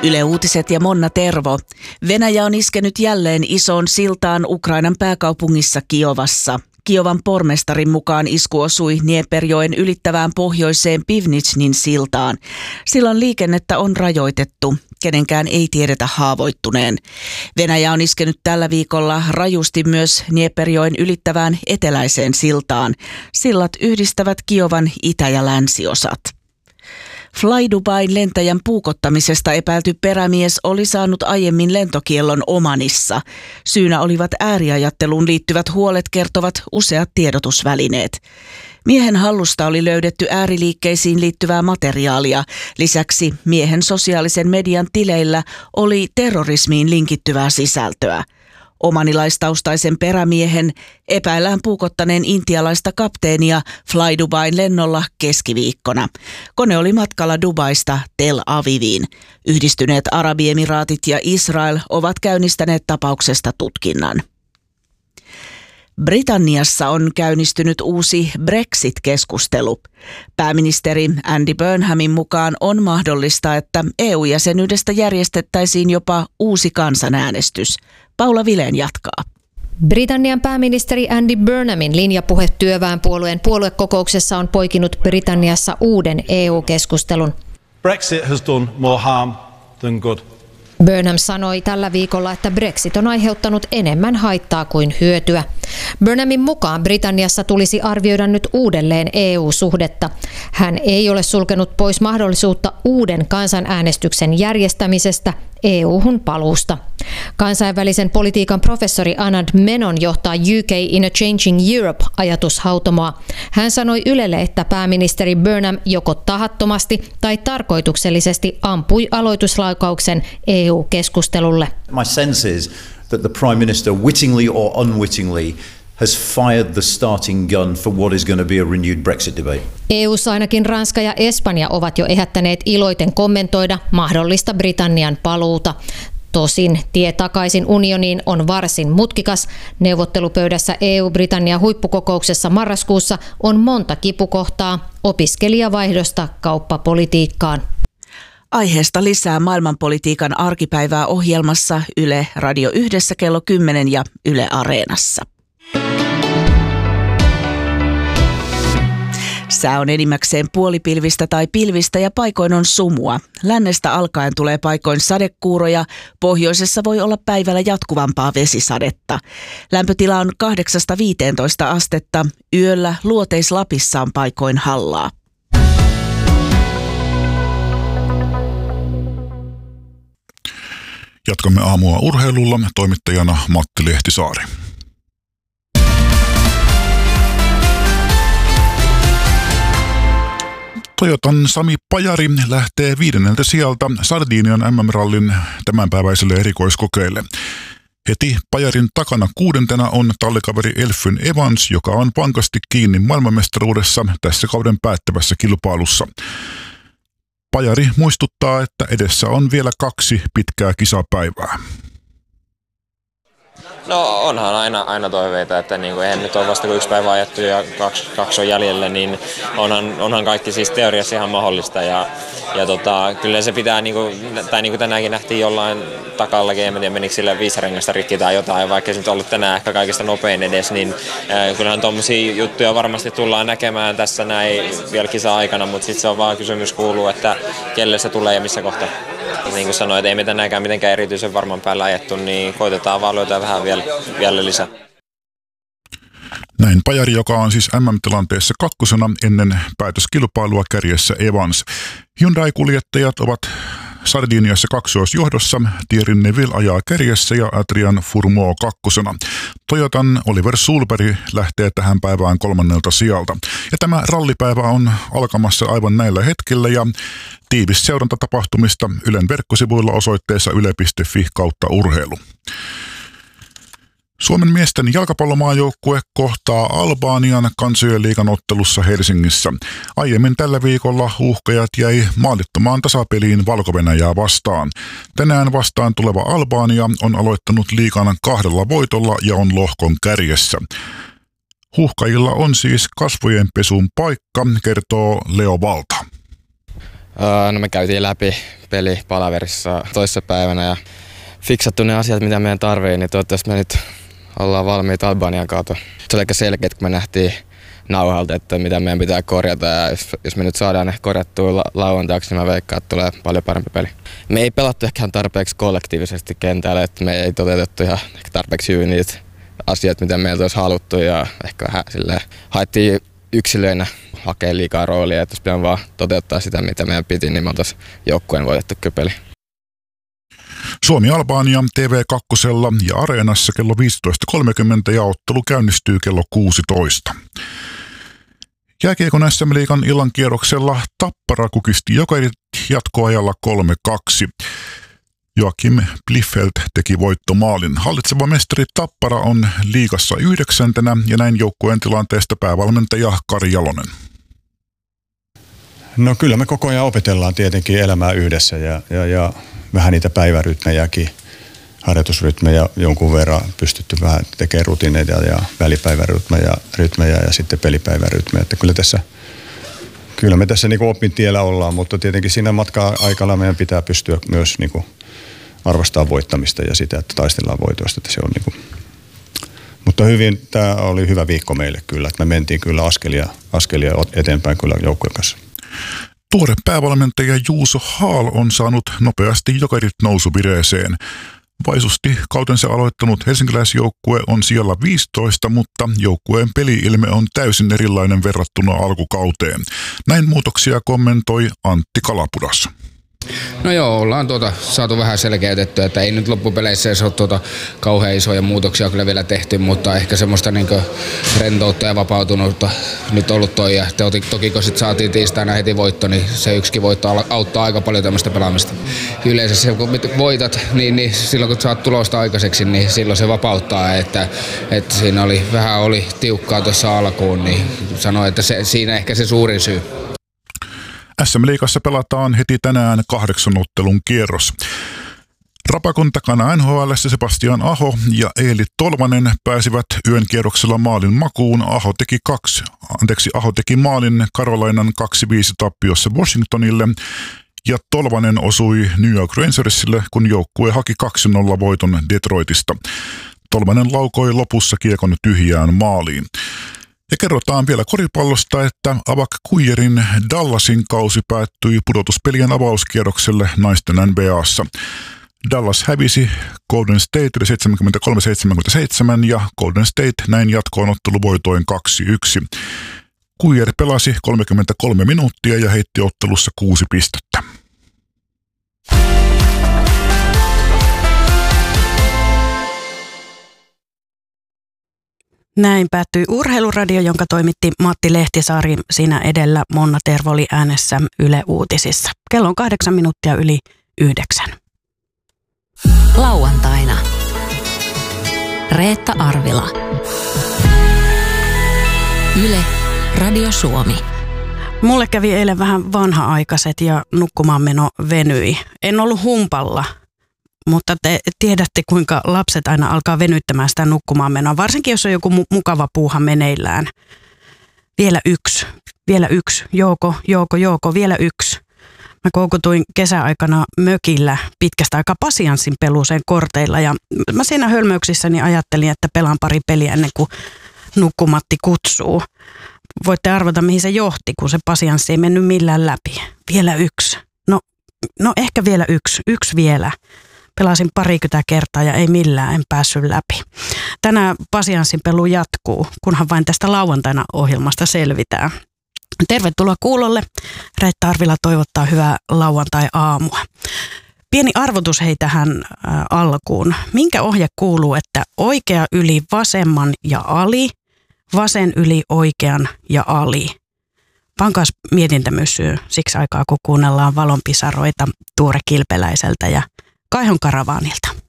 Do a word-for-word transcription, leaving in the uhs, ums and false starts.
Yle Uutiset ja Monna Tervo. Venäjä on iskenyt jälleen isoon siltaan Ukrainan pääkaupungissa Kiovassa. Kiovan pormestarin mukaan isku osui Dnieperjoen ylittävään pohjoiseen Pivnitsnin siltaan. Silloin liikennettä on rajoitettu. Kenenkään ei tiedetä haavoittuneen. Venäjä on iskenyt tällä viikolla rajusti myös Dnieperjoen ylittävään eteläiseen siltaan. Sillat yhdistävät Kiovan itä- ja länsiosat. Fly Dubain lentäjän puukottamisesta epäilty perämies oli saanut aiemmin lentokiellon Omanissa. Syynä olivat ääriajatteluun liittyvät huolet, kertovat useat tiedotusvälineet. Miehen hallusta oli löydetty ääriliikkeisiin liittyvää materiaalia. Lisäksi miehen sosiaalisen median tileillä oli terrorismiin linkittyvää sisältöä. Omanilaistaustaisen perämiehen epäillään puukottaneen intialaista kapteenia Fly Dubain lennolla keskiviikkona. Kone oli matkalla Dubaista Tel Aviviin. Yhdistyneet Arabiemiraatit ja Israel ovat käynnistäneet tapauksesta tutkinnan. Britanniassa on käynnistynyt uusi Brexit-keskustelu. Pääministeri Andy Burnhamin mukaan on mahdollista, että E U-jäsenyydestä järjestettäisiin jopa uusi kansanäänestys. Paula Vilén jatkaa. Britannian pääministeri Andy Burnhamin linjapuhe työväenpuolueen puoluekokouksessa on poikinut Britanniassa uuden E U-keskustelun. Brexit has done more harm than good. Burnham sanoi tällä viikolla, että Brexit on aiheuttanut enemmän haittaa kuin hyötyä. Burnhamin mukaan Britanniassa tulisi arvioida nyt uudelleen E U-suhdetta. Hän ei ole sulkenut pois mahdollisuutta uuden kansanäänestyksen järjestämisestä E U-hun paluusta. Kansainvälisen politiikan professori Anand Menon johtaa U K in a Changing Europe-ajatushautomoa. Hän sanoi Ylelle, että pääministeri Burnham joko tahattomasti tai tarkoituksellisesti ampui aloituslaukauksen E U-keskustelulle. My sense is that the Prime Minister wittingly or unwittingly has fired the starting gun for what is going to be a renewed Brexit debate. E U:ssa ainakin Ranska ja Espanja ovat jo ehättäneet iloiten kommentoida mahdollista Britannian paluuta. Tosin tie takaisin unioniin on varsin mutkikas. Neuvottelupöydässä E U-Britannia huippukokouksessa marraskuussa on monta kipukohtaa opiskelijavaihdosta kauppapolitiikkaan. Aiheesta lisää maailmanpolitiikan arkipäivää ohjelmassa Yle Radio yhdessä kello kymmenen ja Yle Areenassa. Sää on enimmäkseen puolipilvistä tai pilvistä ja paikoin on sumua. Lännestä alkaen tulee paikoin sadekuuroja. Pohjoisessa voi olla päivällä jatkuvampaa vesisadetta. Lämpötila on kahdeksasta viiteentoista astetta. Yöllä Luoteis-Lapissa on paikoin hallaa. Jatkamme aamua urheilulla, toimittajana Matti Lehtisaari. Toyotan Sami Pajari lähtee viidenneltä sieltä Sardinian M M-rallin tämänpäiväiselle erikoiskokeille. Heti Pajarin takana kuudentena on tallikaveri Elfyn Evans, joka on vankasti kiinni maailmanmestaruudessa tässä kauden päättävässä kilpailussa. Pajari muistuttaa, että edessä on vielä kaksi pitkää kisapäivää. No onhan aina, aina toiveita, että niin kuin, eihän nyt ole vasta kun yksi päivä ajettu ja kaksi, kaksi on jäljellä, niin onhan, onhan kaikki siis teoriassa ihan mahdollista. Ja, ja tota, kyllä se pitää, niin kuin, tai niin kuin tänäänkin nähtiin jollain takallakin, en tiedä menikö sille viisarengasta rikki tai jotain, vaikka se nyt ollut tänään ehkä kaikista nopein edes, niin äh, kyllähän tuommoisia juttuja varmasti tullaan näkemään tässä näin vielä kisa-aikana, mutta sitten se on vaan kysymys kuuluu, että kelle se tulee ja missä kohtaa. Niin kuin sanoin, että ei me tänäänkään mitenkään erityisen varman päällä ajettu, niin koitetaan vaan löytää vähän vielä, vielä lisää. Näin Pajari, joka on siis M M-tilanteessa kakkosena ennen päätöskilpailua kärjessä Evans. Hyundai-kuljettajat ovat Sardiniassa kaksoisjohdossa. Thierry Neuville ajaa kärjessä ja Adrian Fourmaux kakkosena. Toyotan Oliver Sulberg lähtee tähän päivään kolmannelta sijalta. Ja tämä rallipäivä on alkamassa aivan näillä hetkellä ja tiivis seuranta tapahtumista Ylen verkkosivuilla osoitteessa yle piste fi kautta urheilu. Suomen miesten jalkapallomaajoukkue kohtaa Albanian kansojen liigan ottelussa Helsingissä. Aiemmin tällä viikolla uhkajat jäi maalittomaan tasapeliin Valko-Venäjää vastaan. Tänään vastaan tuleva Albania on aloittanut liigan kahdella voitolla ja on lohkon kärjessä. Huuhkajilla on siis kasvojen pesun paikka, kertoo Leo Valta. Öö, no me käytiin läpi peli palaverissa toissapäivänä ja fiksattu ne asiat, mitä meidän tarvii, niin toivottavasti me nyt ollaan valmiita Albanian kautta. Se oli aika selkeä, kun me nähtiin nauhalta, että mitä meidän pitää korjata, ja jos, jos me nyt saadaan ne korjattua la- lauantaiksi, niin mä veikkaan, että tulee paljon parempi peli. Me ei pelattu ehkä tarpeeksi kollektiivisesti kentällä, että me ei toteutettu ihan ehkä tarpeeksi hyvin niitä asioita, mitä meiltä olisi haluttu, ja ehkä vähän silleen haettiin yksilöinä hakea liikaa roolia, että jos pitää vaan toteuttaa sitä, mitä meidän piti, niin me oltaisiin joukkueen voitettu kypeli. Suomi-Albania T V kaksi ja Areenassa kello viisitoista kolmekymmentä ja ottelu käynnistyy kello kuusitoista. Jääkiekon S M-liigan illan kierroksella Tappara kukisti Jokerit jatkoajalla kolme kaksi. Joakim Bliffeld teki voittomaalin. Hallitseva mestari Tappara on liigassa yhdeksäntenä ja näin joukkueen tilanteesta päävalmentaja Kari Jalonen. No kyllä me koko ajan opetellaan tietenkin elämää yhdessä ja, ja, ja vähän niitä päivärytmejäkin, harjoitusrytmejä jonkun verran pystytty vähän tekemään rutiineita ja välipäivärytmejä rytmejä ja sitten pelipäivärytmejä. Että kyllä tässä Kyllä me tässä niin opin tiellä ollaan, mutta tietenkin siinä matkaa aikana meidän pitää pystyä myös niin kuin arvostaa voittamista ja sitä, että taistellaan voitoista. Että se on niin kuin. Mutta hyvin, tämä oli hyvä viikko meille kyllä, että me mentiin kyllä askelia, askelia eteenpäin kyllä joukkueen kanssa. Tuore päävalmentaja Juuso Haal on saanut nopeasti Jokerit nousuvireeseen. Vaisusti kautensa aloittanut helsinkiläisjoukkue on siellä viisitoista, mutta joukkueen peli-ilme on täysin erilainen verrattuna alkukauteen. Näin muutoksia kommentoi Antti Kalapudas. No joo, ollaan tuota, saatu vähän selkeytettyä, että ei nyt loppupeleissä edes ole tuota, kauhean isoja muutoksia kyllä vielä tehty, mutta ehkä semmoista niin rentoutta ja vapautunutta nyt ollut toi. Ja toki, toki kun sit saatiin tiistaina heti voitto, niin se yksikin voitto auttaa aika paljon tämmöistä pelaamista. Yleensä se, kun voitat, niin, niin silloin kun saat tulosta aikaiseksi, niin silloin se vapauttaa, että, että siinä oli vähän oli tiukkaa tuossa alkuun, niin sanoin, että se, siinä ehkä se suurin syy. S M-liigassa pelataan heti tänään kahdeksan ottelun kierros. Rapakon takana N H L:ssä Sebastian Aho ja Eeli Tolvanen pääsivät yön kierroksella maalin makuun. Aho teki, kaksi, anteeksi, Aho teki maalin Carolinan kaksi viisi tappiossa Washingtonille ja Tolvanen osui New York Rangersille, kun joukkue haki kaksi nolla voiton Detroitista. Tolvanen laukoi lopussa kiekon tyhjään maaliin. Ja kerrotaan vielä koripallosta, että Avak Kuijerin Dallasin kausi päättyi pudotuspelien avauskierrokselle naisten N B A:ssa. Dallas hävisi Golden State seitsemänkymmentäkolme seitsemänkymmentäseitsemän ja Golden State näin jatkoon otteluvoitoin kaksi yksi. Kuijer pelasi kolmekymmentäkolme minuuttia ja heitti ottelussa kuusi pistettä. Näin päättyi Urheiluradio, jonka toimitti Matti Lehtisaari. Siinä edellä Monna Tervoli äänessä Yle Uutisissa. Kello on kahdeksan minuuttia yli yhdeksän. Lauantaina. Reetta Arvila. Yle Radio Suomi. Mulle kävi eilen vähän vanha-aikaiset ja nukkumaanmeno venyi. En ollut humpalla. Mutta te tiedätte, kuinka lapset aina alkaa venyttämään sitä nukkumaanmenoa, varsinkin jos on joku mu- mukava puuha meneillään. Vielä yksi, vielä yksi, Jouko, Jouko, Jouko, vielä yksi. Mä koukutuin kesäaikana mökillä pitkästä aikaa pasianssin peluuseen korteilla ja mä siinä hölmöyksissäni ajattelin, että pelaan pari peliä ennen kuin nukkumatti kutsuu. Voitte arvata, mihin se johti, kun se pasianssi ei mennyt millään läpi. Vielä yksi. No, no ehkä vielä yksi, yksi vielä. Pelasin parikymmentä kertaa ja ei millään, en päässyt läpi. Tänään pasianssin pelu jatkuu, kunhan vain tästä lauantaina ohjelmasta selvitään. Tervetuloa kuulolle. Reetta Arvila toivottaa hyvää lauantai-aamua. Pieni arvotus hei tähän ä, alkuun. Minkä ohje kuuluu, että oikea yli vasemman ja ali, vasen yli oikean ja ali? Pankaas mietintämyssyy siksi aikaa, kun kuunnellaan valonpisaroita Tuure Kilpeläiseltä ja Kaihon Karavaanilta.